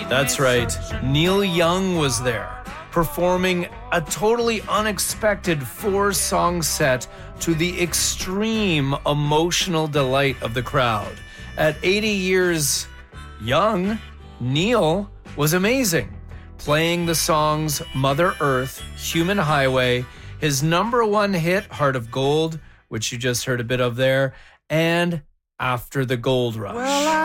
That's right. Neil Young was there, performing a totally unexpected 4-song set to the extreme emotional delight of the crowd. At 80 years young, Neil was amazing, playing the songs Mother Earth, Human Highway, his number one hit, Heart of Gold, which you just heard a bit of there, and After the Gold Rush.